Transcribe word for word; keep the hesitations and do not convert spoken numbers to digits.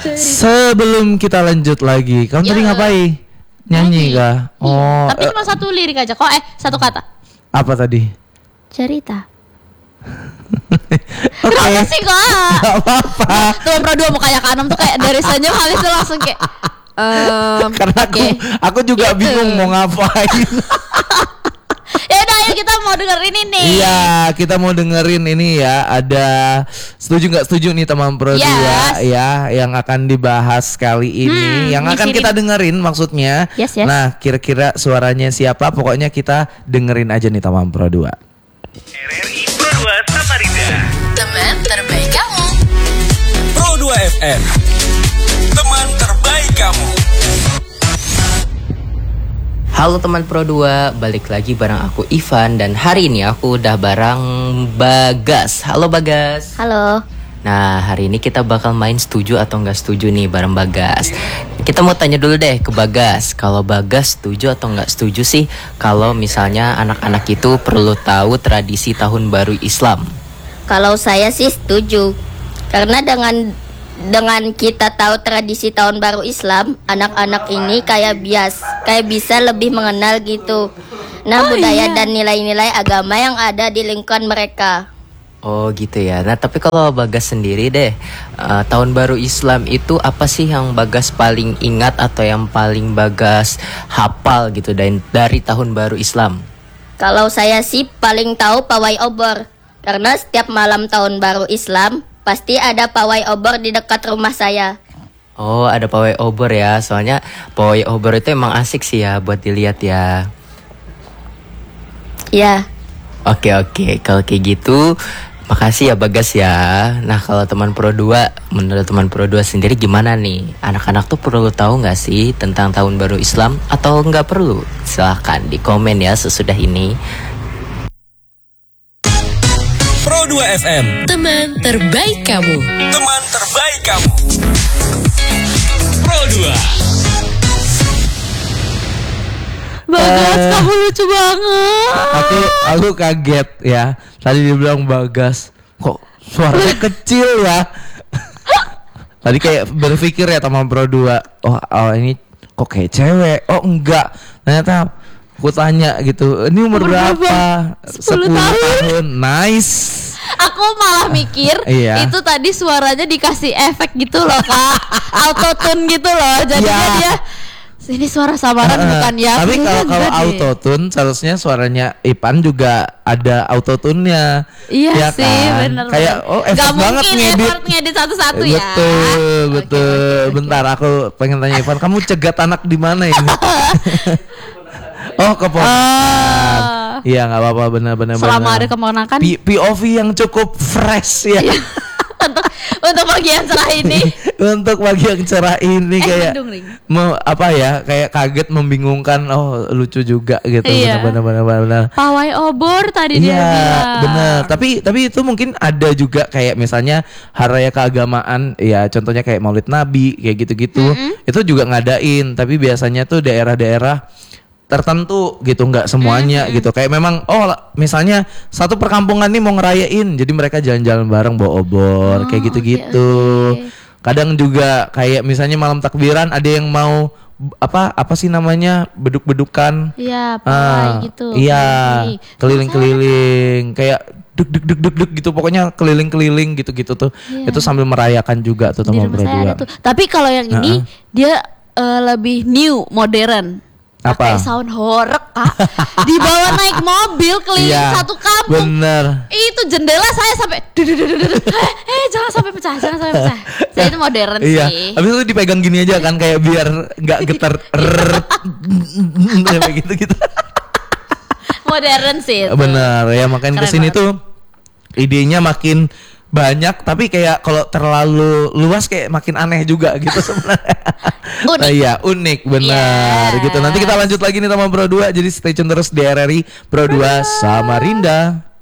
Sebelum kita lanjut lagi, kamu tadi Ya. ngapain? Nyanyi kah? Oh, Tapi eh, cuma satu lirik aja kok. Eh, satu kata. apa tadi? Cerita. Oke. Kenapa sih kok? Gak apa-apa. Tuh Pro dua mau kayak Kanom tuh kayak dari senyum habis itu langsung kayak ehm, Karena aku, oke. aku juga Gitu. bingung mau ngapain. Ya udah ayo kita mau dengerin ini. Iya, kita mau dengerin ini ya. Ada setuju nggak setuju nih teman Pro Yes. dua ya, yang akan dibahas kali ini, Hmm, yang di akan sini. kita dengerin maksudnya. Yes, yes. Nah, kira-kira suaranya siapa? Pokoknya kita dengerin aja nih teman Pro dua. R R I Pro dua Samarinda. Teman terbaik kamu. Pro dua F M, teman terbaik kamu. Halo teman Pro dua, balik lagi bareng aku Ivan. Dan hari ini aku udah bareng Bagas. Halo Bagas. Halo. Nah, hari ini kita bakal main setuju atau nggak setuju nih bareng Bagas. Kita mau tanya dulu deh ke Bagas. Kalau Bagas setuju atau nggak setuju sih kalau misalnya anak-anak itu perlu tahu tradisi tahun baru Islam? Kalau saya sih setuju. Karena dengan dengan kita tahu tradisi tahun baru Islam, anak-anak ini kayak bias, kayak bisa lebih mengenal gitu. Nah, Oh, budaya iya. dan nilai-nilai agama yang ada di lingkungan mereka. Oh gitu ya. Nah tapi kalau Bagas sendiri deh, eh, tahun baru Islam itu apa sih yang Bagas paling ingat atau yang paling Bagas hafal gitu dari, dari tahun baru Islam? Kalau saya sih paling tahu pawai obor. Karena setiap malam tahun baru Islam pasti ada pawai obor di dekat rumah saya. Oh ada pawai obor ya. Soalnya pawai obor itu emang asik sih ya buat dilihat ya. Ya, Oke oke, kalau kayak gitu makasih ya Bagas ya. Nah kalau teman Pro dua, menurut teman Pro dua sendiri gimana nih? Anak-anak tuh perlu tahu nggak sih tentang tahun baru Islam atau nggak perlu? Silahkan di komen ya sesudah ini. Pro dua F M, Teman terbaik kamu. teman terbaik kamu. Pro dua. Bagas, Eh. kamu lucu banget. Aku aku kaget ya. Tadi dibilang Bagas, kok suaranya kecil ya. Tadi kayak berpikir ya teman Pro dua, oh, oh ini kok kayak cewek. Oh enggak, ternyata aku tanya gitu, ini umur, Umur berapa? berapa? sepuluh tahun. Nice. Aku malah mikir Iya. itu tadi suaranya dikasih efek gitu loh kak, autotune gitu loh, jadinya Iya. dia ini suara samaran Heeh. bukan ya. Tapi Enggak, kalau kalau enggak deh. autotune seharusnya suaranya Ipan juga ada autotune-nya. Iya Ya sih, kan? bener Kayak banget. oh effort Gak banget mungkin ngedit. effort ngedit satu-satu ya. Betul, Oke, betul. oke, oke. Bentar aku pengen tanya Ivan, kamu cegat anak di mana ini? Oh, keponakan. Oh. Iya, nggak apa-apa, benar-benar. Selama ada keponakan. P- POV yang cukup fresh ya. untuk untuk bagian cerah ini. Untuk bagi yang cerah ini Eh, kayak mendung, Ring. mau apa ya, kayak kaget, membingungkan, oh lucu juga gitu. Iya. Benar-benar benar. Pawai obor tadi dia Iya, bilang. benar. Tapi tapi itu mungkin ada juga kayak misalnya hari raya keagamaan, ya contohnya kayak Maulid Nabi kayak gitu-gitu. Itu juga ngadain, tapi biasanya tuh daerah-daerah tertentu gitu, nggak semuanya gitu. Kayak memang oh la- misalnya satu perkampungan nih mau ngerayain, jadi mereka jalan-jalan bareng bawa obor Oh, kayak gitu-gitu. oke, oke. Kadang juga kayak misalnya malam takbiran ada yang mau b- apa apa sih namanya, beduk-bedukan. Iya, Ah, pawai gitu. iya, Keliling. keliling-keliling kayak deg deg deg deg deg gitu, pokoknya keliling-keliling gitu-gitu tuh. Iya. Itu sambil merayakan juga tuh Di teman rumah saya berdua. ada tuh. Tapi kalau yang ini dia eh, lebih new, modern. Apa? Pakai sound horek kak. Dibawa naik mobil keliling Iya, satu kampung. bener. Itu jendela saya sampai dudududududud. eh, eh jangan sampai pecah, jangan sampai pecah. Saya itu modern Iya, sih. habis itu dipegang gini aja kan kayak biar nggak getar. Rrrr. Kayak gitu-gitu. Modern sih itu. Bener ya, makanya Keren kesini banget. tuh idenya makin banyak, tapi kayak kalau terlalu luas kayak makin aneh juga gitu sebenarnya. Unik. Nah, iya, unik benar Yes. gitu. Nanti kita lanjut lagi nih sama Pro dua, jadi stay tune terus di R R I Pro dua Samarinda.